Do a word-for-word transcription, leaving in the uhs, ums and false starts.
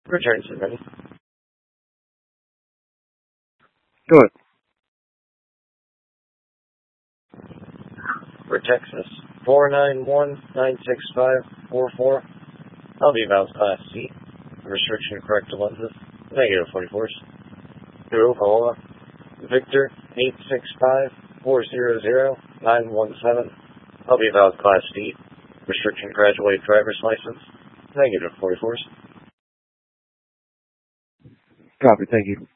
Return submitted. Go ahead. For Texas, four nine one nine six five four four. I'll be about Class C. Restriction corrected lenses. Negative forty-fours. Through Oklahoma, Victor eight six five four zero zero nine one seven. I'll be about Class D. Restriction graduated driver's license. Negative forty-fours. Copy, thank you.